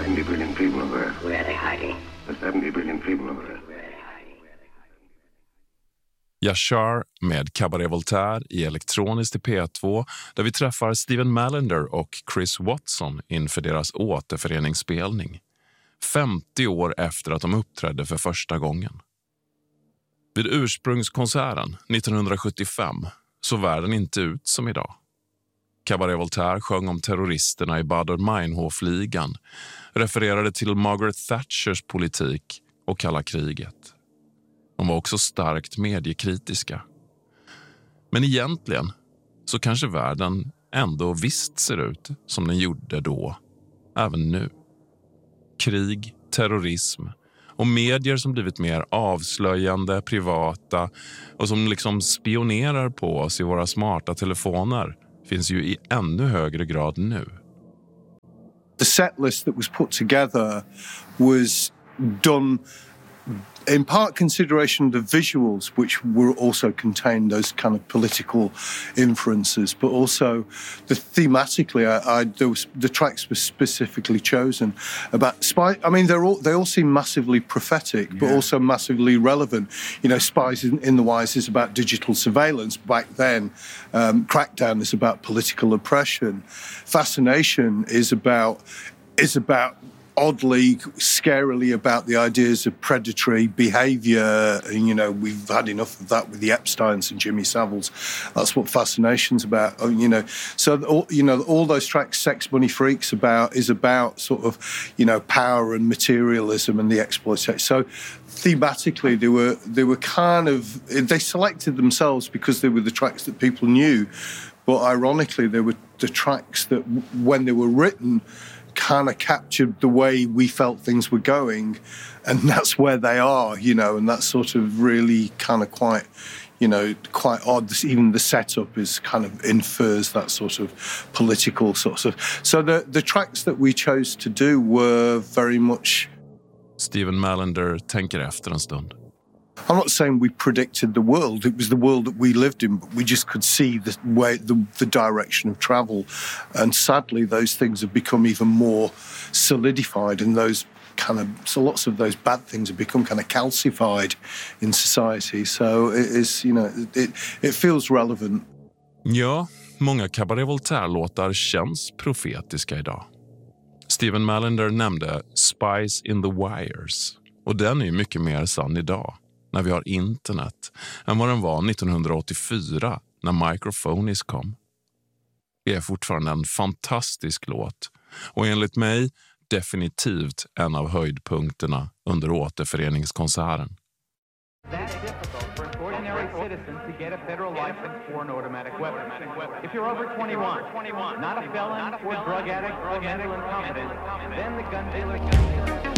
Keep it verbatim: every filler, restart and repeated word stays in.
seventy billion people on Earth. Where are they hiding? There's seventy billion people on Earth. Yashar med Cabaret Voltaire i Elektroniskt i P två, där vi träffar Steven Mallender och Chris Watson inför deras återföreningsspelning. femtio år efter att de uppträdde för första gången. Vid ursprungskonserten nittonhundrasjuttiofem såg världen inte ut som idag. Cabaret Voltaire sjöng om terroristerna i Baader-Meinhof-ligan, refererade till Margaret Thatchers politik och kalla kriget. De var också starkt mediekritiska. Men egentligen så kanske världen ändå visst ser ut som den gjorde då, även nu. Krig, terrorism och medier som blivit mer avslöjande, privata och som liksom spionerar på oss i våra smarta telefoner finns ju i ännu högre grad nu. The set list that was put together was done in part consideration of the visuals, which were also contained those kind of political inferences, but also the thematically, I, I those the tracks were specifically chosen about spy. I mean, they're all they all seem massively prophetic, yeah. But also massively relevant. You know, Spies in, in the Wise is about digital surveillance back then. Um, Crackdown is about political oppression. Fascination is about is about. oddly, scarily about the ideas of predatory behaviour. And, you know, we've had enough of that with the Epsteins and Jimmy Saviles. That's what Fascination's about, you know. So, all, you know, all those tracks Sex Money Freaks about is about sort of, you know, power and materialism and the exploitation. So thematically, they were, they were kind of, they selected themselves because they were the tracks that people knew. But ironically, they were the tracks that, when they were written, kind of captured the way we felt things were going, and that's where they are, you know, and that's sort of really kind of quite, you know, quite odd. Even the setup is kind of infers that sort of political sort of. So the the tracks that we chose to do were very much. Steven Mallender tänker efter en stund. I'm not saying we predicted the world. It was the world that we lived in, but we just could see the way, the, the direction of travel. And sadly, those things have become even more solidified, and those kind of, so lots of those bad things have become kind of calcified in society. So it is, you know, it, it feels relevant. Ja, många Cabaret Voltaire-låtar känns profetiska idag. Steven Mallender nämnde Spies in the Wires, och den är ju mycket mer sann idag, när vi har internet, än vad den var nittonhundraåttiofyra när Microphonies kom. Det är fortfarande en fantastisk låt, och enligt mig definitivt en av höjdpunkterna under återföreningskonserten. That's difficult for an ordinary citizen to get a federal license for an automatic weapon. If you're over twenty-one, not a felon or drug addict or mental incompetent, then the gun dealer